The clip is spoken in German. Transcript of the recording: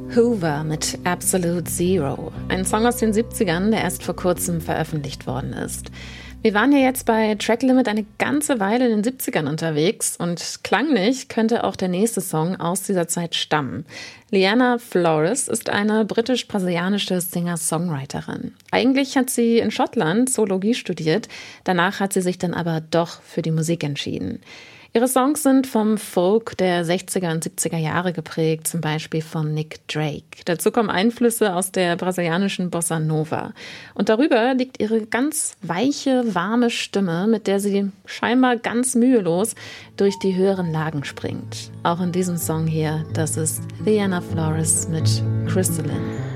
Hoover mit Absolute Zero, ein Song aus den 70ern, der erst vor kurzem veröffentlicht worden ist. Wir waren ja jetzt bei Track Limit eine ganze Weile in den 70ern unterwegs und klanglich könnte auch der nächste Song aus dieser Zeit stammen. Liana Flores ist eine britisch-brasilianische Singer-Songwriterin. Eigentlich hat sie in Schottland Zoologie studiert, danach hat sie sich dann aber doch für die Musik entschieden. Ihre Songs sind vom Folk der 60er und 70er Jahre geprägt, zum Beispiel von Nick Drake. Dazu kommen Einflüsse aus der brasilianischen Bossa Nova. Und darüber liegt ihre ganz weiche, warme Stimme, mit der sie scheinbar ganz mühelos durch die höheren Lagen springt. Auch in diesem Song hier, das ist Liana Flores mit Crystalline.